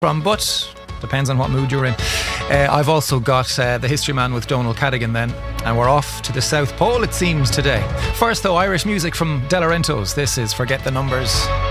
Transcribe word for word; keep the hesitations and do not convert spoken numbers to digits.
from, but depends on what mood you're in. Uh, I've also got uh, The History Man with Donal Cadigan then, and we're off to the South Pole, it seems, today. First, though, Irish music from De Laurentiis. This is Forget the Numbers.